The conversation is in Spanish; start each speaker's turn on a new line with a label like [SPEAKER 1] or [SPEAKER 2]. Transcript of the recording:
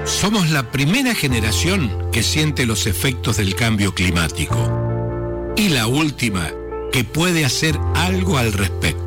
[SPEAKER 1] Somos la primera generación que siente los efectos del cambio climático y la última que puede hacer algo al respecto.